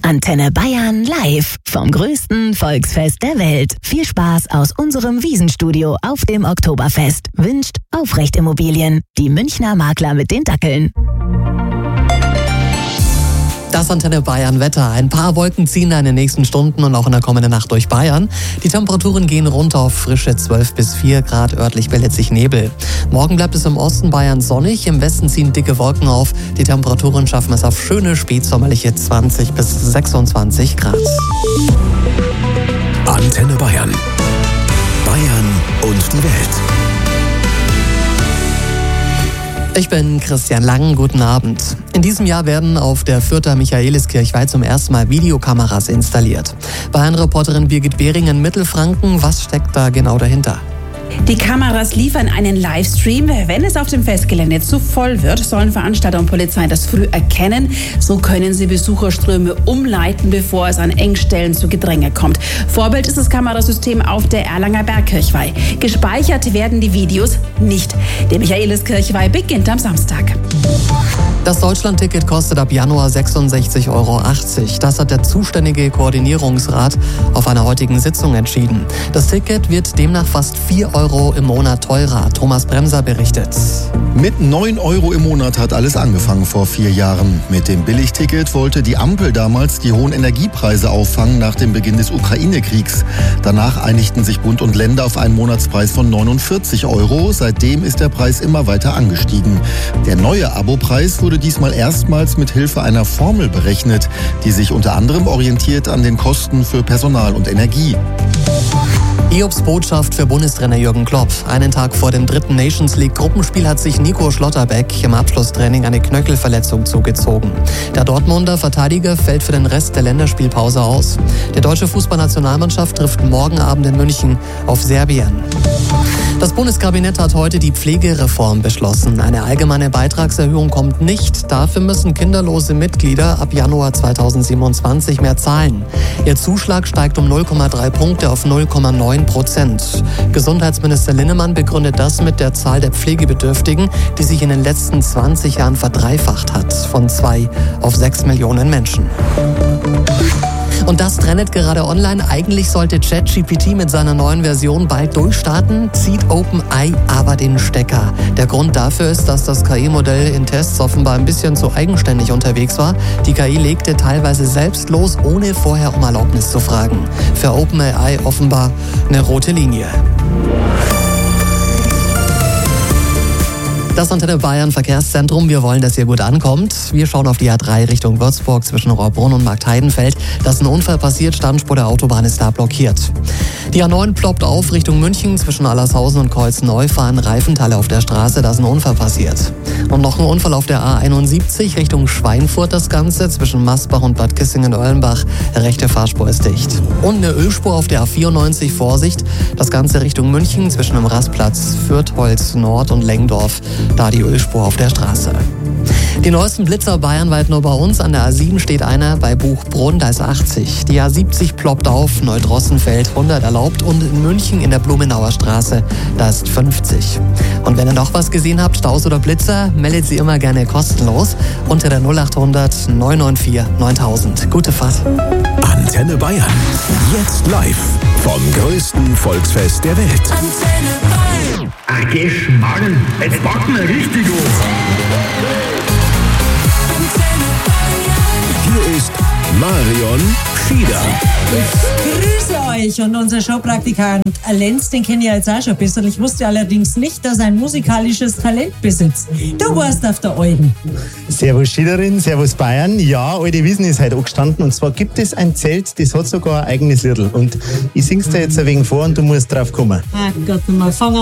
Antenne Bayern live vom größten Volksfest der Welt. Viel Spaß aus unserem Wiesenstudio auf dem Oktoberfest. Wünscht Aufrecht Immobilien, die Münchner Makler mit den Dackeln. Das Antenne Bayern Wetter. Ein paar Wolken ziehen in den nächsten Stunden und auch in der kommenden Nacht durch Bayern. Die Temperaturen gehen runter auf frische 12 bis 4 Grad. Örtlich bildet sich Nebel. Morgen bleibt es im Osten Bayerns sonnig. Im Westen ziehen dicke Wolken auf. Die Temperaturen schaffen es auf schöne spätsommerliche 20 bis 26 Grad. Antenne Bayern. Bayern und die Welt. Ich bin Christian Lang, guten Abend. In diesem Jahr werden auf der Fürther Michaeliskirchweih zum ersten Mal Videokameras installiert. Bayern-Reporterin Birgit Behring in Mittelfranken, was steckt da genau dahinter? Die Kameras liefern einen Livestream. Wenn es auf dem Festgelände zu voll wird, sollen Veranstalter und Polizei das früh erkennen. So können sie Besucherströme umleiten, bevor es an Engstellen zu Gedränge kommt. Vorbild ist das Kamerasystem auf der Erlanger Bergkirchweih. Gespeichert werden die Videos nicht. Die Michaeliskirchweih beginnt am Samstag. Das Deutschland-Ticket kostet ab Januar 66,80 €. Das hat der zuständige Koordinierungsrat auf einer heutigen Sitzung entschieden. Das Ticket wird demnach fast 4 € im Monat teurer. Thomas Bremser berichtet. Mit 9 € im Monat hat alles angefangen vor 4 Jahren. Mit dem Billigticket wollte die Ampel damals die hohen Energiepreise auffangen nach dem Beginn des Ukraine-Kriegs. Danach einigten sich Bund und Länder auf einen Monatspreis von 49 €. Seitdem ist der Preis immer weiter angestiegen. Der neue Abopreis wurde diesmal erstmals mit Hilfe einer Formel berechnet, die sich unter anderem orientiert an den Kosten für Personal und Energie. Hiobs Botschaft für Bundestrainer Jürgen Klopp. Einen Tag vor dem 3. Nations League Gruppenspiel hat sich Nico Schlotterbeck im Abschlusstraining eine Knöchelverletzung zugezogen. Der Dortmunder Verteidiger fällt für den Rest der Länderspielpause aus. Die deutsche Fußballnationalmannschaft trifft morgen Abend in München auf Serbien. Das Bundeskabinett hat heute die Pflegereform beschlossen. Eine allgemeine Beitragserhöhung kommt nicht. Dafür müssen kinderlose Mitglieder ab Januar 2027 mehr zahlen. Ihr Zuschlag steigt um 0,3 Punkte auf 0,9%. Gesundheitsminister Linnemann begründet das mit der Zahl der Pflegebedürftigen, die sich in den letzten 20 Jahren verdreifacht hat. Von 2 auf 6 Millionen Menschen. Und das trendet gerade online. Eigentlich sollte ChatGPT mit seiner neuen Version bald durchstarten, zieht OpenAI aber den Stecker. Der Grund dafür ist, dass das KI-Modell in Tests offenbar ein bisschen zu eigenständig unterwegs war. Die KI legte teilweise selbst los, ohne vorher um Erlaubnis zu fragen. Für OpenAI offenbar eine rote Linie. Das Antenne Bayern Verkehrszentrum. Wir wollen, dass ihr gut ankommt. Wir schauen auf die A3 Richtung Würzburg zwischen Rohrbrunn und Marktheidenfeld. Da ist ein Unfall passiert, Standspur der Autobahn ist da blockiert. Die A9 ploppt auf Richtung München zwischen Allershausen und Kreuzneu, fahren Reifenteile auf der Straße, da ist ein Unfall passiert. Und noch ein Unfall auf der A71 Richtung Schweinfurt, das Ganze zwischen Masbach und Bad Kissingen-Oellenbach. Rechte Fahrspur ist dicht. Und eine Ölspur auf der A94, Vorsicht, das Ganze Richtung München zwischen dem Rastplatz Fürtholz Nord und Lengdorf. Da die Ölspur auf der Straße. Die neuesten Blitzer bayernweit nur bei uns. An der A7 steht einer bei Buchbrunn, da ist 80. Die A70 ploppt auf, Neudrossenfeld 100 erlaubt und in München in der Blumenauer Straße, da ist 50. Und wenn ihr noch was gesehen habt, Staus oder Blitzer, meldet sie immer gerne kostenlos unter der 0800 994 9000. Gute Fahrt. Antenne Bayern. Jetzt live vom größten Volksfest der Welt. Antenne Bayern. Ach, Geschmarrn, jetzt packen wir richtig auf. Hier ist Marion Schieder. Grüße euch und unser Showpraktikant Lenz, den kenne ich jetzt auch schon ein bisschen. Ich wusste allerdings nicht, dass er ein musikalisches Talent besitzt. Du warst auf der Alten. Servus Schiederin, servus Bayern. Ja, Alte Wiesn ist heute angestanden und zwar gibt es ein Zelt, das hat sogar ein eigenes Liedl und ich sing's dir jetzt ein wenig vor und du musst drauf kommen. Ach Gott, mal fangen